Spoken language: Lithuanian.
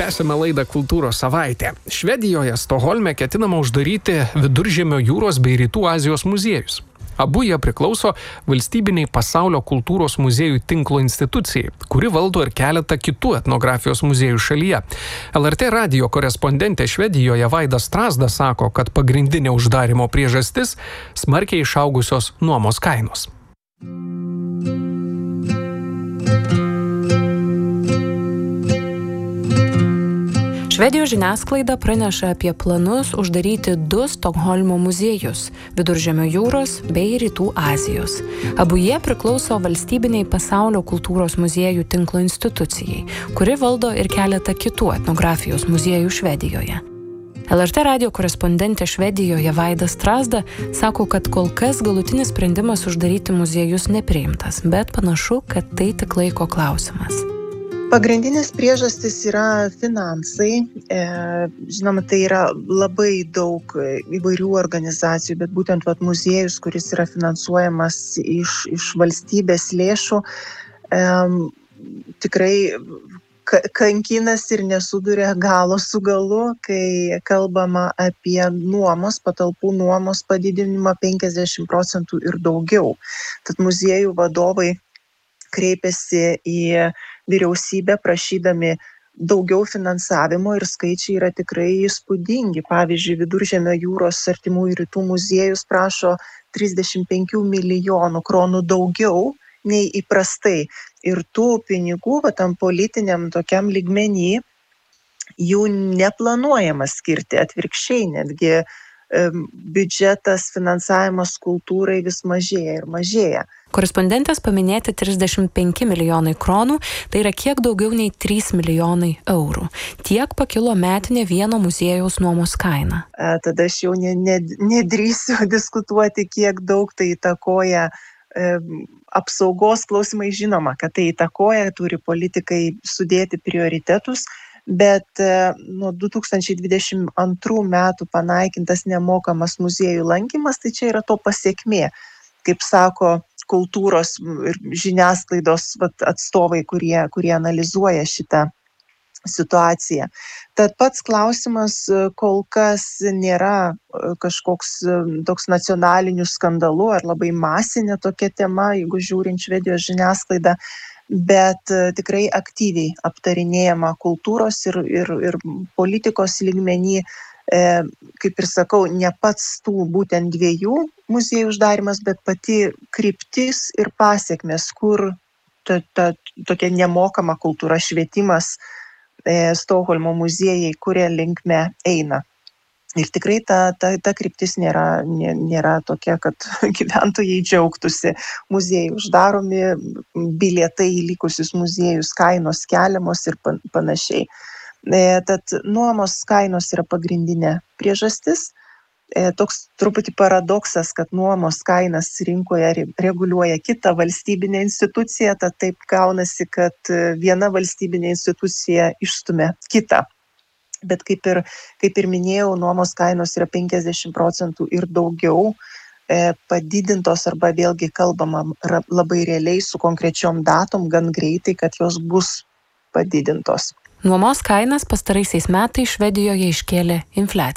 Tęsime laidą Kultūros savaitė. Švedijoje, Stokholme ketinama uždaryti Viduržemio jūros bei Rytų Azijos muziejus. Abu jie priklauso valstybiniai pasaulio kultūros muziejų tinklo institucijai, kuri valdo ir keletą kitų etnografijos muziejų šalyje. LRT radijo korespondentė Švedijoje Vaida Strazda sako, kad pagrindinė uždarimo priežastis – smarkiai išaugusios nuomos kainos. Švedijos žiniasklaida praneša apie planus uždaryti 2 Stokholmo muziejus – Viduržemio jūros bei Rytų Azijos. Abu jie priklauso valstybiniai pasaulio kultūros muziejų tinklo institucijai, kuri valdo ir keletą kitų etnografijos muziejų Švedijoje. LRT radijo korespondentė Švedijoje Vaida Strazda sako, kad kol kas galutinis sprendimas uždaryti muziejus nepriimtas, bet panašu, kad tai tik laiko klausimas. Pagrindinės priežastys yra finansai. Žinoma, tai yra labai daug įvairių organizacijų, bet būtent muziejus, kuris yra finansuojamas iš valstybės lėšų, tikrai kankinasi ir nesuduria galo su galu, kai kalbama apie patalpų nuomos padidinimą 50% ir daugiau. Tad muziejų vadovai kreipėsi į vyriausybę prašydami daugiau finansavimo ir skaičiai yra tikrai įspūdingi. Pavyzdžiui, Viduržemio jūros artimųjų rytų muziejus prašo 35 milijonų kronų daugiau nei įprastai. Ir tų pinigų tam politiniam tokiam lygmenį jų neplanuojama skirti, atvirkščiai netgi biudžetas, finansavimas kultūrai vis mažėja ir mažėja. Korespondentės paminėti 35 milijonai kronų, tai yra kiek daugiau nei 3 milijonai eurų. Tiek pakilo metinė vieno muziejaus nuomos kaina. Tada aš jau nedrįsiu diskutuoti, kiek daug tai įtakoja apsaugos klausimai. Žinoma, kad tai įtakoja, turi politikai sudėti prioritetus, bet nuo 2022 metų panaikintas nemokamas muziejų lankymas, tai čia yra to pasekmė, kaip sako kultūros ir žiniasklaidos atstovai, kurie analizuoja šitą situaciją. Tad pats klausimas kol kas nėra kažkoks toks nacionalinių skandalų ar labai masinė tokia tema, jeigu žiūrint Švedijos žiniasklaidą, bet tikrai aktyviai aptarinėjama kultūros ir politikos lygmenį, kaip ir sakau, ne pats tų būtent 2 muziejų uždarimas, bet pati kryptis ir pasekmės, kur tokia nemokama kultūra, švietimas, Stokholmo muziejai, kuria linkme eina. Ir tikrai ta kryptis nėra tokia, kad gyventojai džiaugtųsi. Muziejai uždaromi, bilietai į likusius muziejus, kainos keliamos ir panašiai. Tad nuomos kainos yra pagrindinė priežastis. Toks truputį paradoksas, kad nuomos kainas rinkoje reguliuoja kita valstybinė institucija, tad taip gaunasi, kad viena valstybinė institucija išstumia kitą. Bet kaip ir minėjau, nuomos kainos yra 50% ir daugiau padidintos, arba vėlgi kalbama labai realiai su konkrečiom datom, gan greitai, kad jos bus padidintos. Nuomos kainas pastaraisiais metais Švedijoje iškėlė infliacija.